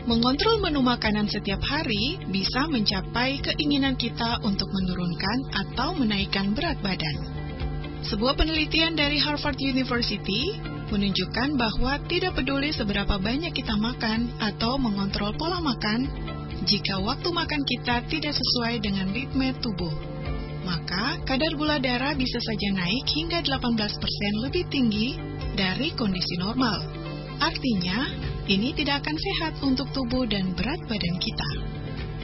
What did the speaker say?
Mengontrol menu makanan setiap hari bisa mencapai keinginan kita untuk menurunkan atau menaikkan berat badan. Sebuah penelitian dari Harvard University menunjukkan bahwa tidak peduli seberapa banyak kita makan atau mengontrol pola makan, jika waktu makan kita tidak sesuai dengan ritme tubuh, maka kadar gula darah bisa saja naik hingga 18% lebih tinggi dari kondisi normal. Artinya, ini tidak akan sehat untuk tubuh dan berat badan kita.